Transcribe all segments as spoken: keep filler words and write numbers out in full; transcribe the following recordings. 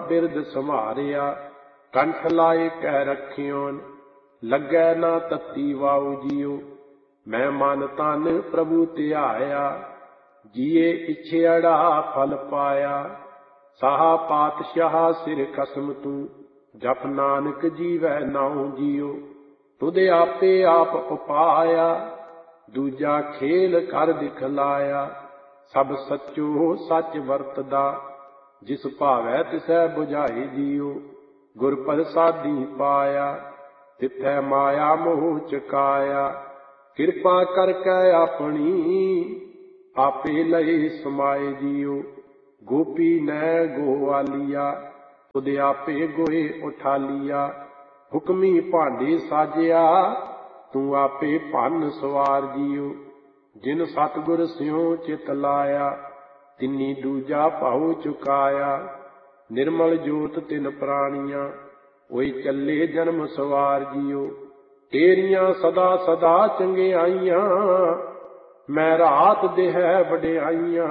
ਬਿਰਦ ਸੰਭਾਰਿਆ। ਕੰਠ ਲਾਏ ਕਹਿ ਰੱਖਿਓਨ ਲੱਗੈ ਨਾ ਤੱਤੀ ਵਾਉ ਜੀਓ। ਮੈਂ ਮਨ ਤਨ ਪ੍ਰਭੂ ਧਿਆਇਆ ਜੀਏ ਇਛੇੜਾ ਫਲ ਪਾਇਆ। ਸਾਹਾ ਪਾਤਸ਼ਾਹ ਸਿਰ ਖਸਮ ਤੂੰ ਜਪ ਨਾਨਕ ਜੀਵੈ ਨਾਉ ਜੀਓ। ਤੁਧ ਆਪੇ ਆਪ ਉਪਾਇਆ ਦੂਜਾ ਖੇਲ ਕਰ ਦਿਖਲਾਇਆ। ਸਭ ਸੱਚੋ ਸੱਚ ਵਰਤਦਾ ਜਿਸ ਭਾਵੈ ਤਿਸੈ ਬੁਝਾਈ ਜੀਓ। ਗੁਰ ਪ੍ਰਸਾਦੀ ਪਾਇਆ ਤਿਥੈ ਮਾਇਆ ਮੋਹ ਚੁਕਾਇਆ। ਕਿਰਪਾ ਕਰਕੇ ਆਪਣੀ ਆਪੇ ਲਏ ਸਮਾਏ ਜੀਓ। ਗੋਪੀ ਨੈ ਗੋਵਾਲੀਆ ਤੁਧ ਆਪੇ ਗੋਏ ਉਠਾਲੀਆ। ਹੁਕਮੀ ਭਾਂਡੇ ਸਾਜਿਆ ਤੂੰ ਆਪੇ ਭੰਨ ਸਵਾਰ ਜੀਓ। ਜਿਨ ਸਤਿਗੁਰ ਸਿਉ ਚਿਤ ਲਾਇਆ ਤਿਨੀ ਦੂਜਾ ਭਾਉ ਚੁਕਾਇਆ। ਨਿਰਮਲ ਜੋਤ ਤਿਨ ਪ੍ਰਾਣੀਆਂ ਓਏ ਚੱਲੇ ਜਨਮ ਸਵਾਰ ਜੀਓ। ਤੇਰੀਆਂ ਸਦਾ ਸਦਾ ਚੰਗਿਆਈਆਂ ਮੈਂ ਰਾਤ ਦੇਹਿ ਵਡਿਆਈਆਂ।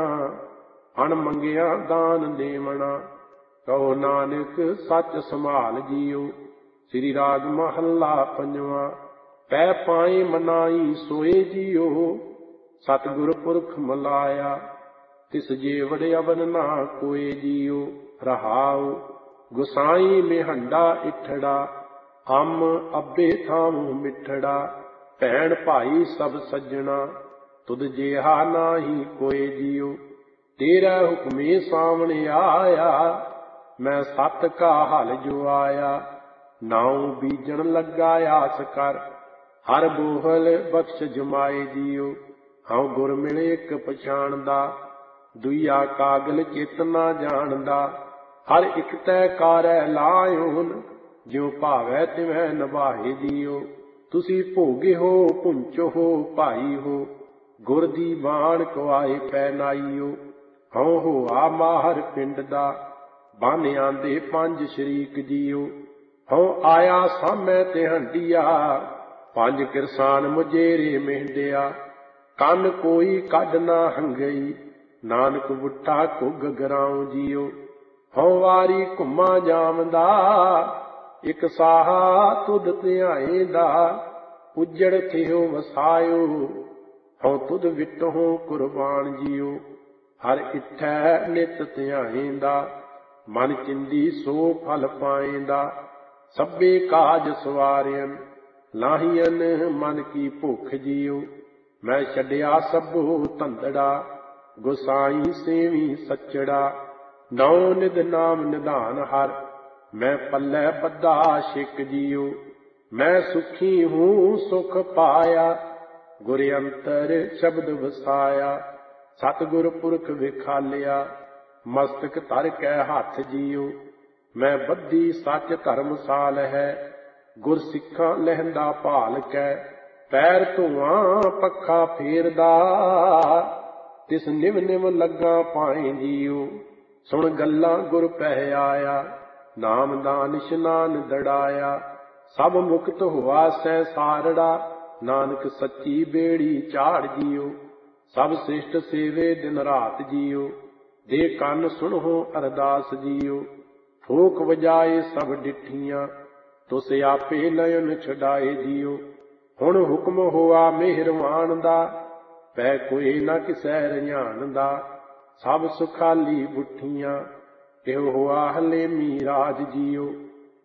ਅਣ ਮੰਗਿਆ ਦਾਨ ਦੇਵਣਾ ਕਹੋ ਨਾਨਕ ਸੱਚ ਸੰਭਾਲ ਜੀਓ। ਸ੍ਰੀ ਰਾਗ ਮਹੱਲਾ ਪੰਜਵਾਂ। ਪੈ ਪਾਏ ਮਨਾਈ ਸੋਏ ਜੀਓ ਸਤਿਗੁਰ ਪੁਰਖ ਮਲਾਇਆ। ਤਿਸ ਜੇਵੜ ਅਵਨ ਨਾ ਕੋਏ ਜੀਓ। ਰਹਾਉ ਗੁਸਾਈ ਮਿਹੰਡਾ ਇਠੜਾ ਅੰਮ ਅੱਬੇ ਥਾਮੁ ਮਿੱਠੜਾ। ਭੈਣ ਭਾਈ ਸਭ ਸੱਜਣਾ ਤੁਧ ਜਿਹਾ ਨਾਹੀ ਕੋਏ ਜੀਓ। ਤੇਰਾ ਹੁਕਮੇ ਸਾਵਣ ਆਇਆ ਮੈਂ ਸਤ ਕਾ ਹਲ ਜੋ ਆਇਆ। ਨਾਉ ਬੀਜਣ ਲੱਗਾ ਆਸ ਕਰ ਹਰ ਬੋਹਲ ਬਖਸ਼ ਜਮਾਏ ਜੀਓ। ਹਉ ਗੁਰ ਮਿਲੇ ਇੱਕ ਪਛਾਣਦਾ ਦੁਈਆ ਕਾਗਲ ਚਿਤ ਨਾ ਜਾਣਦਾ। ਹਰ ਇੱਕ ਤੈ ਕਾਰੈ ਲਾਇਓਨ ਜਿਉ ਭਾਵੈ ਤਿਵੈ ਨਿਭਾਏ ਜੀਓ। ਤੁਸੀਂ ਭੋਗੇ ਹੋ ਪੁੰਚੋ ਹੋ ਭਾਈ ਹੋ ਗੁਰ ਦੀ ਬਾਣ ਕਵਾਏ ਪੈ ਨਾਈਓ। ਹਉ ਹੋਆ ਮਾਹਰ ਪਿੰਡ ਦਾ ਬੰਨ ਆਂਦੇ ਪੰਜ ਸ਼ਰੀਕ ਜੀਓ। ਹਉ ਆਇਆ ਸਾਮੈ ਤੇ ਹੰਡੀਆ ਪੰਜ ਕਿਰਸਾਨ ਮੁਜੇਰੇ ਮਹਿੰਦਿਆ। ਕੰਨ ਕੋਈ ਕੱਢ ਨਾ ਹੰਗਈ ਨਾਨਕ ਬੁੱਠਾ ਘੁੱਗ ਗਰਾਉ ਜੀਓ। ਹਉ ਵਾਰੀ ਘੁੰਮਾ ਜਾਵਦਾ ਇੱਕ ਸਾਹਾ ਤੁਧ ਧਿਆਏ ਦਾ। ਉਜੜ ਥਿਓ ਵਸਾਇਓ ਹਉ ਤੁਧ ਵਿਟਹੁ ਕੁਰਬਾਨ ਜੀਓ। ਹਰ ਇਠੈ ਨਿਤ ਧਿਆਏਂਦਾ ਮਨ ਚਿੰਦੀ ਸੋ ਫਲ ਪਾਏਂਦਾ। ਸਭੇ ਕਾਜ ਸਵਾਰਿਅਨ ਲਾਹੀਅਨ ਮਨ ਕੀ ਭੁੱਖ ਜੀਓ। ਮੈਂ ਛੱਡਿਆ ਸਭੋ ਧੰਦੜਾ ਗੁਸਾਈ ਸੇਵੀ ਸੱਚੜਾ। ਨੌ ਨਿਧ ਨਾਮ ਨਿਧਾਨ ਹਰ ਮੈਂ ਪੱਲੇ ਬੱਧਾ ਛਿਕ ਜੀਓ। ਮੈਂ ਸੁਖੀ ਹੂੰ ਸੁਖ ਪਾਇਆ ਗੁਰ ਅੰਤਰ ਸ਼ਬਦ ਵਸਾਇਆ। ਸਤਿਗੁਰ ਪੁਰਖ ਵਿਖਾਲਿਆ ਮਸਤਕ ਧਰ ਕੈ ਹੱਥ ਜੀਓ। ਮੈਂ ਬੱਧੀ ਸੱਚ ਧਰਮਸਾਲ ਹੈ ਗੁਰ ਸਿੱਖਾਂ ਲਹਿੰਦਾ ਭਾਲ ਕੈ। ਪੈਰ ਧੂਆਂ ਪੱਖਾ ਫੇਰਦਾ ਤਿਸ ਨਿਵ ਨਿਵ ਲੱਗਾ ਪਾਏ ਜੀਓ। ਸੁਣ ਗੱਲਾਂ ਗੁਰ ਪਹਿ ਆਇਆ ਨਾਮ ਦਾਨ ਇਸ਼ਨਾਨ ਦੜਾਇਆ। ਸਭ ਮੁਕਤ ਹੋਆ ਸੈ ਸਾਰੜਾ ਨਾਨਕ ਸੱਚੀ ਬੇੜੀ ਝਾੜ ਜੀਓ। ਸਭ ਸ੍ਰਿਸ਼ਟ ਸੇਵੇ ਦਿਨ ਰਾਤ ਜੀਓ। ਦੇ ਕੰਨ ਸੁਣੋ ਅਰਦਾਸ ਜੀਓ। ਠੋਕ ਵਜਾਏ ਸਭ ਡਿਠੀਆਂ ਤੁਸ ਆਪੇ ਨਯਨ ਛਡਾਏ ਜੀਓ। ਹੁਣ ਹੁਕਮ ਹੋਆ ਮਿਹਰਵਾਨ ਦਾ ਪੈ ਕੋਈ ਨਾ ਕਿਸੈ ਰਝਾਨ ਦਾ। ਸਭ ਸੁਖਾਲੀ ਬੁੱਠੀਆਂ ਇਹੋ ਹੋਆ ਹਲੇਮੀ ਰਾਜ ਜੀਓ।